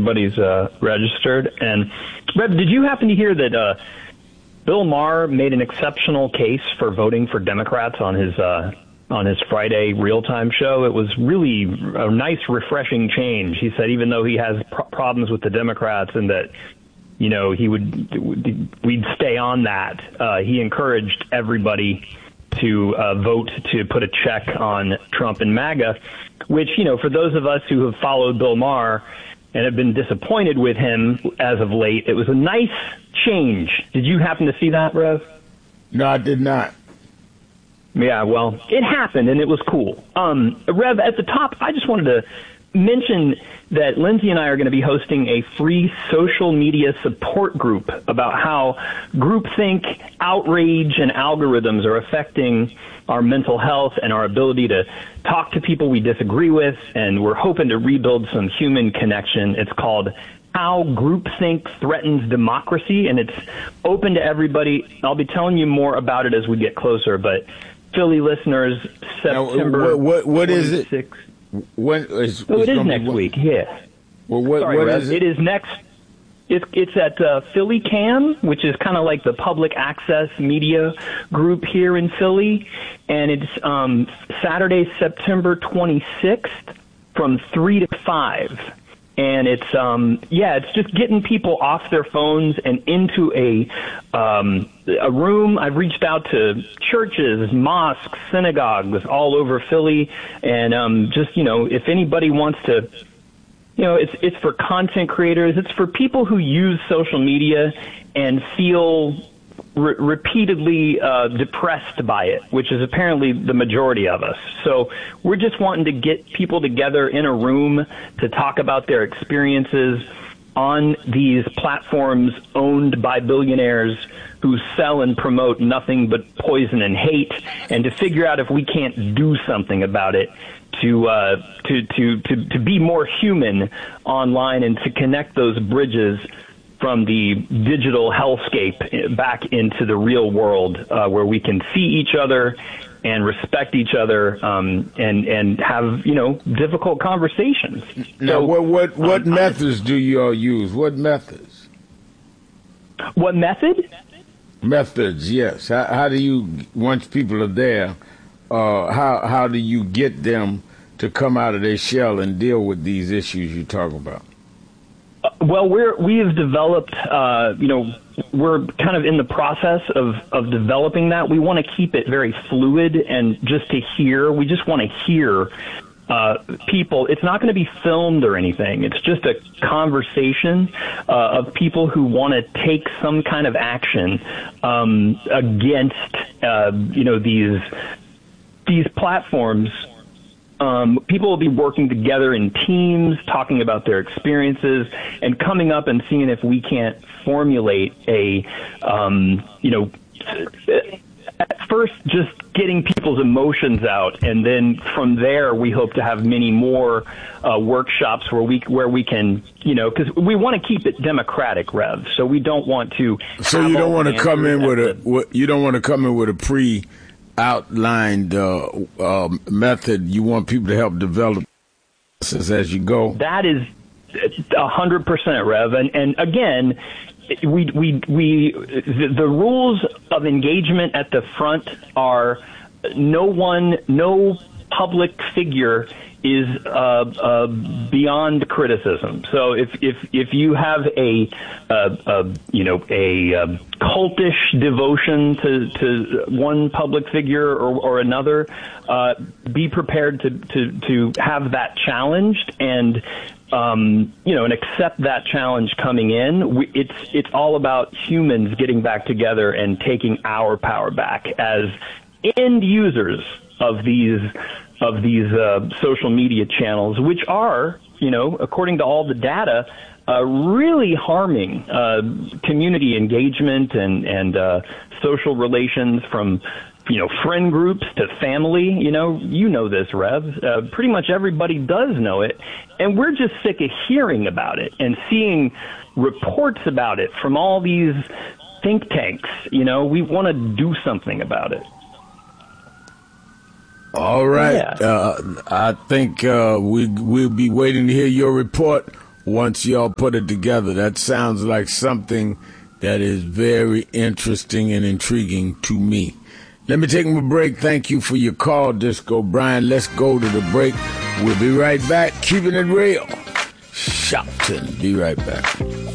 everybody's registered. And Rev, did you happen to hear that Bill Maher made an exceptional case for voting for Democrats on his Friday real-time show? It was really a nice, refreshing change. He said even though he has problems with the Democrats and that, you know, we'd stay on that, he encouraged everybody to vote to put a check on Trump and MAGA, which, you know, for those of us who have followed Bill Maher and have been disappointed with him as of late, it was a nice change. Did you happen to see that, Rev? No, I did not. Yeah, well, it happened, and it was cool. Rev, at the top, I just wanted to mention that Lindsay and I are going to be hosting a free social media support group about how groupthink, outrage, and algorithms are affecting our mental health and our ability to talk to people we disagree with, and we're hoping to rebuild some human connection. It's called How Groupthink Threatens Democracy, and it's open to everybody. I'll be telling you more about it as we get closer, but Philly listeners, September now, what is it? When it is next week. Yeah. Well, what is it? It is next. It's at Philly Cam, which is kind of like the public access media group here in Philly, and it's Saturday, September 26th, from 3 to 5. And it's it's just getting people off their phones and into a room. I've reached out to churches, mosques, synagogues all over Philly, and just, you know, if anybody wants to, you know, it's for content creators. It's for people who use social media and feel repeatedly depressed by it, which is apparently the majority of us. So we're just wanting to get people together in a room to talk about their experiences on these platforms owned by billionaires who sell and promote nothing but poison and hate, and to figure out if we can't do something about it to be more human online and to connect those bridges from the digital hellscape back into the real world, where we can see each other and respect each other, and have, you know, difficult conversations. Now, what methods do you all use? What methods? What method? Methods, yes. How do you, once people are there, how do you get them to come out of their shell and deal with these issues you talk about? Well, we have developed, we're kind of in the process of developing that. We want to keep it very fluid and we just want to hear people. It's not going to be filmed or anything. It's just a conversation of people who want to take some kind of action against, these platforms. People will be working together in teams, talking about their experiences, and coming up and seeing if we can't formulate at first just getting people's emotions out, and then from there we hope to have many more workshops where we can, because we want to keep it democratic, Rev. So we don't want to. So you don't want to come in with a pre-outlined method. You want people to help develop as you go. That is 100%, Rev. And again, the rules of engagement at the front are no public figure is beyond criticism. So if you have a cultish devotion to one public figure or another, be prepared to have that challenged and and accept that challenge coming in. It's all about humans getting back together and taking our power back as end users of these social media channels, which are, according to all the data, really harming community engagement and social relations from friend groups to family. You know this, Rev. Pretty much everybody does know it, and we're just sick of hearing about it and seeing reports about it from all these think tanks. We want to do something about it. All right. Yeah. I think we'll be waiting to hear your report once y'all put it together. That sounds like something that is very interesting and intriguing to me. Let me take a break. Thank you for your call, Disco Brian. Let's go to the break. We'll be right back. Keeping it real. Shopton. Be right back.